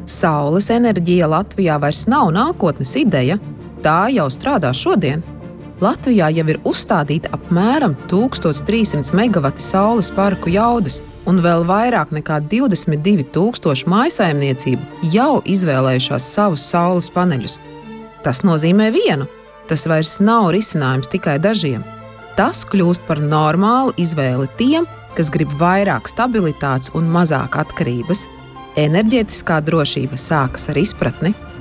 Saules enerģija Latvijā vairs nav nākotnes ideja, tā jau strādā šodien. Latvijā jau ir uzstādīta apmēram 1300 megavati saules parku jaudas, un vēl vairāk nekā 22,000 mājsaimniecību jau izvēlējušās savus saules paneļus. Tas nozīmē vienu – tas vairs nav risinājums tikai dažiem. Tas kļūst par normālu izvēli tiem, kas grib vairāk stabilitātes un mazāk atkarības. Enerģētiskā drošība sākas ar izpratni.